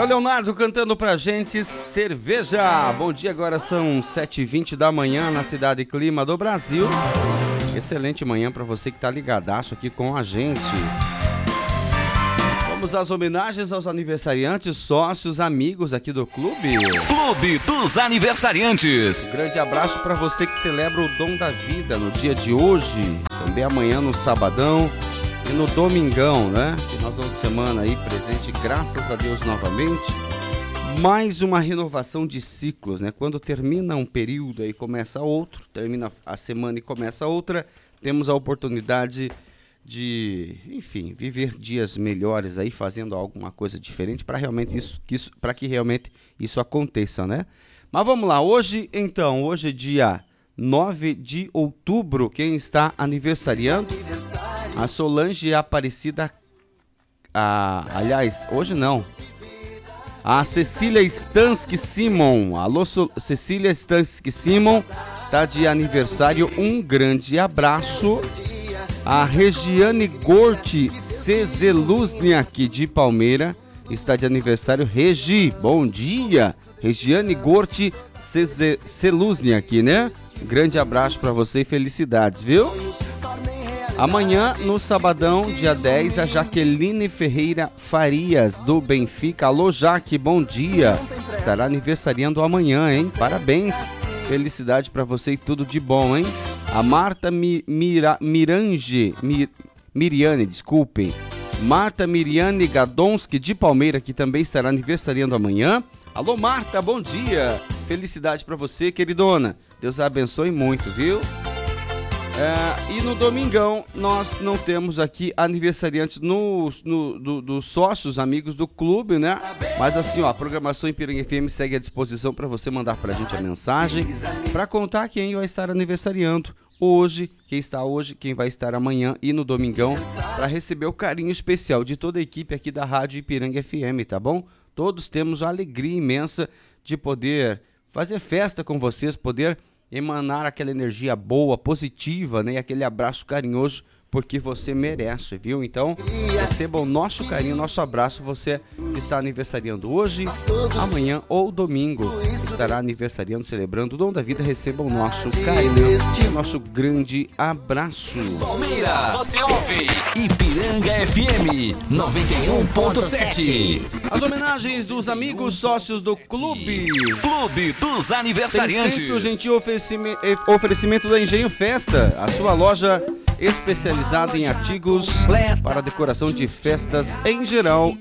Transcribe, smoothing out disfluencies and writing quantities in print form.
o Leonardo cantando pra gente cerveja. Bom dia, agora são 7h20 da manhã na cidade Clima do Brasil. Excelente manhã pra você que tá ligadaço aqui com a gente. Vamos às homenagens aos aniversariantes, sócios, amigos aqui do clube. Clube dos Aniversariantes. Um grande abraço pra você que celebra o dom da vida no dia de hoje, também amanhã no sabadão e no domingão, né? Finalzão de semana aí presente, graças a Deus novamente. Mais uma renovação de ciclos, né? Quando termina um período aí começa outro, termina a semana e começa outra, temos a oportunidade de, enfim, viver dias melhores aí, fazendo alguma coisa diferente para realmente para que realmente isso aconteça, né? Mas vamos lá, hoje é dia 9 de outubro, quem está aniversariando? A Solange Aparecida, aliás, hoje não, a Cecília Stansky Simon. Alô, Cecília Stansky Simon, tá de aniversário, um grande abraço. A Regiane Gorti Cezeluzniak de Palmeira está de aniversário. Regi, bom dia. Regiane Gorti Cezeluzniak, né? Grande abraço para você e felicidades, viu? Amanhã, no sabadão, dia 10, a Jaqueline Ferreira Farias, do Benfica. Alô, Jaque, bom dia. Estará aniversariando amanhã, hein? Parabéns. Felicidade para você e tudo de bom, hein? A Marta Miriane, desculpem. Marta Miriane Gadonski de Palmeira, que também estará aniversariando amanhã. Alô, Marta, bom dia. Felicidade para você, queridona. Deus a abençoe muito, viu? E no domingão, nós não temos aqui aniversariantes dos sócios, amigos do clube, né? Mas assim, ó, a programação Ipiranga FM segue à disposição para você mandar pra gente a mensagem, para contar quem vai estar aniversariando hoje, quem está hoje, quem vai estar amanhã e no domingão, para receber o carinho especial de toda a equipe aqui da Rádio Ipiranga FM, tá bom? Todos temos a alegria imensa de poder fazer festa com vocês, poder emanar aquela energia boa, positiva, né? E aquele abraço carinhoso, porque você merece, viu? Então, receba o nosso carinho, nosso abraço, você que está aniversariando hoje, amanhã ou domingo, estará aniversariando, celebrando o dom da vida, receba o nosso carinho, o nosso grande abraço. Palmeira, você ouve Ipiranga FM 91.7. As homenagens dos amigos sócios do clube. Clube dos Aniversariantes. Tem sempre o gentil oferecimento da Engenho Festa, a sua loja especializada em artigos para decoração de festas em geral